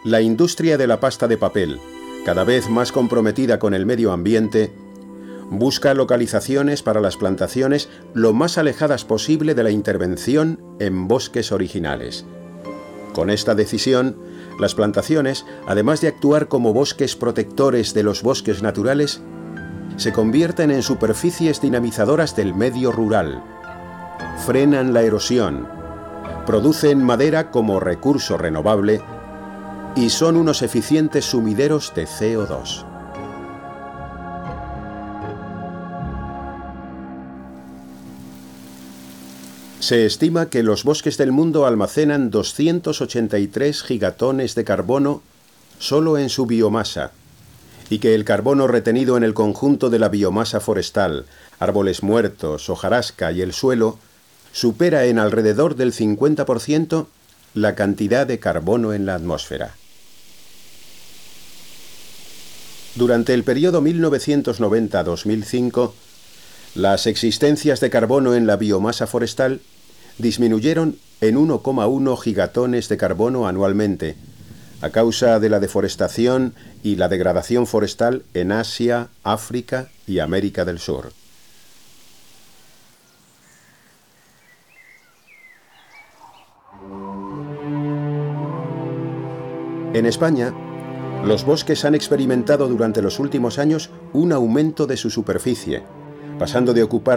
La industria de la pasta de papel, cada vez más comprometida con el medio ambiente, busca localizaciones para las plantaciones lo más alejadas posible de la intervención en bosques originales. Con esta decisión, las plantaciones, además de actuar como bosques protectores de los bosques naturales, se convierten en superficies dinamizadoras del medio rural, frenan la erosión, producen madera como recurso renovable y son unos eficientes sumideros de CO2. Se estima que los bosques del mundo almacenan 283 gigatones de carbono solo en su biomasa, y que el carbono retenido en el conjunto de la biomasa forestal, árboles muertos, hojarasca y el suelo, supera en alrededor del 50% la cantidad de carbono en la atmósfera. Durante el periodo 1990-2005, las existencias de carbono en la biomasa forestal disminuyeron en 1,1 gigatones de carbono anualmente, a causa de la deforestación y la degradación forestal en Asia, África y América del Sur. En España, los bosques han experimentado durante los últimos años un aumento de su superficie, pasando de ocupar